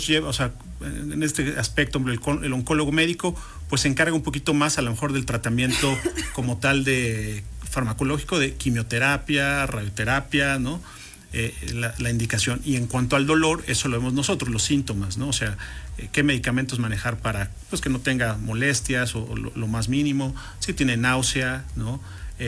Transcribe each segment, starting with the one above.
lleva, o sea, en este aspecto, el oncólogo médico, pues se encarga un poquito más a lo mejor del tratamiento como tal de farmacológico, de quimioterapia, radioterapia, ¿no? La indicación. Y en cuanto al dolor, eso lo vemos nosotros, los síntomas, ¿no? O sea, qué medicamentos manejar para, pues, que no tenga molestias o lo más mínimo, si tiene náusea, ¿no?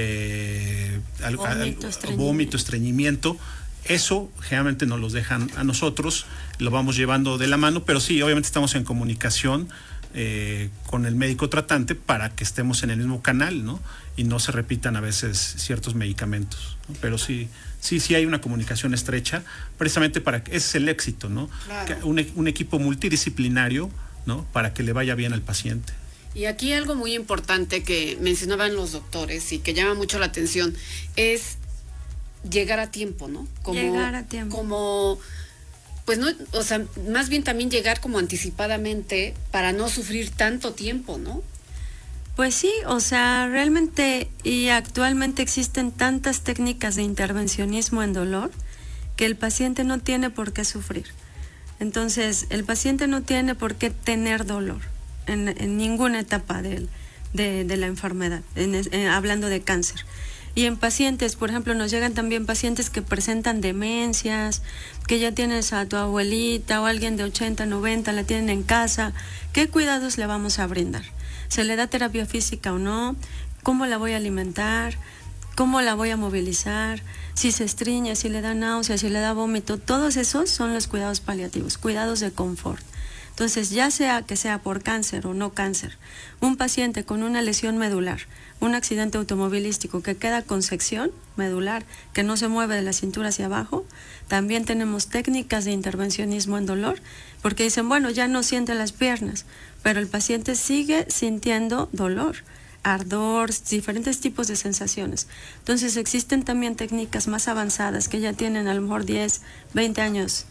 Vómito, estreñimiento. Eso generalmente nos los dejan a nosotros, lo vamos llevando de la mano, pero sí, obviamente estamos en comunicación con el médico tratante para que estemos en el mismo canal, ¿no? Y no se repitan a veces ciertos medicamentos, ¿no? Pero sí hay una comunicación estrecha, precisamente para que ese es el éxito, ¿no? Claro. Un equipo multidisciplinario, ¿no? Para que le vaya bien al paciente. Y aquí algo muy importante que mencionaban los doctores y que llama mucho la atención es llegar a tiempo, ¿no? Llegar a tiempo. Como, pues no, o sea, más bien también llegar como anticipadamente para no sufrir tanto tiempo, ¿no? Pues sí, o sea, realmente y actualmente existen tantas técnicas de intervencionismo en dolor que el paciente no tiene por qué sufrir. Entonces, el paciente no tiene por qué tener dolor en ninguna etapa de la enfermedad, hablando de cáncer. Y en pacientes, por ejemplo, nos llegan también pacientes que presentan demencias, que ya tienes a tu abuelita o alguien de 80, 90, la tienen en casa. ¿Qué cuidados le vamos a brindar? ¿Se le da terapia física o no? ¿Cómo la voy a alimentar? ¿Cómo la voy a movilizar? Si se estriñe, si le da náuseas, si le da vómito, todos esos son los cuidados paliativos, cuidados de confort. Entonces, ya sea que sea por cáncer o no cáncer, un paciente con una lesión medular, un accidente automovilístico que queda con sección medular, que no se mueve de la cintura hacia abajo, también tenemos técnicas de intervencionismo en dolor, porque dicen, bueno, ya no siente las piernas, pero el paciente sigue sintiendo dolor, ardor, diferentes tipos de sensaciones. Entonces existen también técnicas más avanzadas que ya tienen a lo mejor 10, 20 años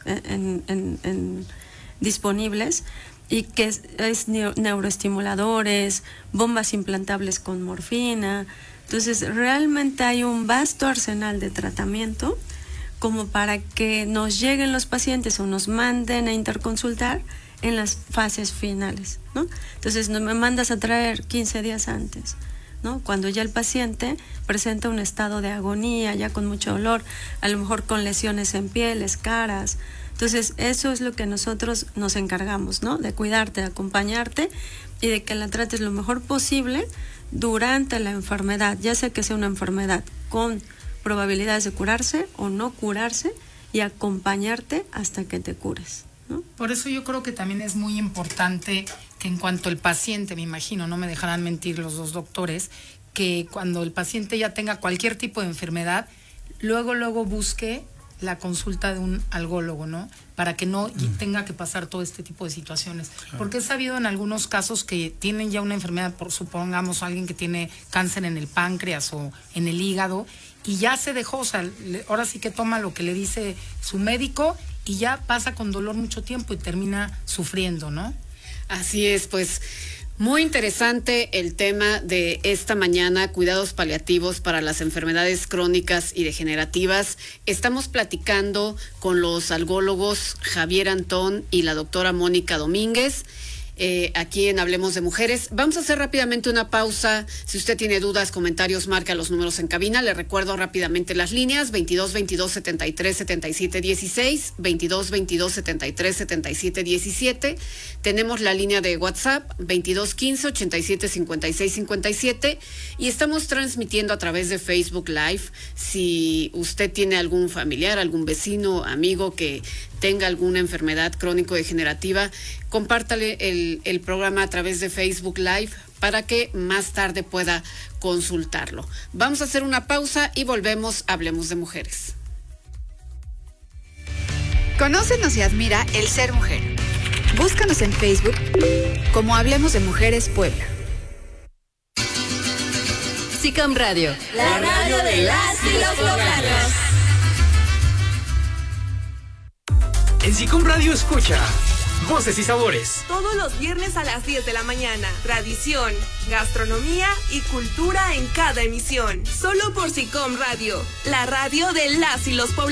disponibles y que es neuroestimuladores, bombas implantables con morfina. Entonces realmente hay un vasto arsenal de tratamiento como para que nos lleguen los pacientes o nos manden a interconsultar en las fases finales, ¿no? Entonces no me mandas a traer 15 días antes, ¿no? Cuando ya el paciente presenta un estado de agonía, ya con mucho dolor, a lo mejor con lesiones en pieles, caras. Entonces eso es lo que nosotros nos encargamos, ¿no? De cuidarte, de acompañarte y de que la trates lo mejor posible durante la enfermedad, ya sea que sea una enfermedad con probabilidades de curarse o no curarse, y acompañarte hasta que te cures, ¿no? Por eso yo creo que también es muy importante que en cuanto el paciente, me imagino, no me dejarán mentir los dos doctores, que cuando el paciente ya tenga cualquier tipo de enfermedad, luego busque la consulta de un algólogo, ¿no? Para que no tenga que pasar todo este tipo de situaciones. Claro. Porque he sabido en algunos casos que tienen ya una enfermedad, supongamos alguien que tiene cáncer en el páncreas o en el hígado, y ya se dejó, o sea, ahora sí que toma lo que le dice su médico y ya pasa con dolor mucho tiempo y termina sufriendo, ¿no? Así es, pues muy interesante el tema de esta mañana, cuidados paliativos para las enfermedades crónicas y degenerativas. Estamos platicando con los algólogos Javier Antón y la doctora Mónica Domínguez. Aquí en Hablemos de Mujeres. Vamos a hacer rápidamente una pausa. Si usted tiene dudas, comentarios, marca los números en cabina. Le recuerdo rápidamente las líneas: 22 22 73 77 16, 22 22 73 77 17. Tenemos la línea de WhatsApp 22 15 87 56 57 y estamos transmitiendo a través de Facebook Live. Si usted tiene algún familiar, algún vecino, amigo que tenga alguna enfermedad crónico-degenerativa, compártale el programa a través de Facebook Live para que más tarde pueda consultarlo. Vamos a hacer una pausa y volvemos a Hablemos de Mujeres. Conócenos y admira el ser mujer. Búscanos en Facebook como Hablemos de Mujeres Puebla. SICAM Radio, la radio de las y los poblanos. En SICAM Radio escucha Voces y Sabores. Todos los viernes a las 10 de la mañana. Tradición, gastronomía y cultura en cada emisión. Solo por SICAM Radio, la radio de las y los poblanos.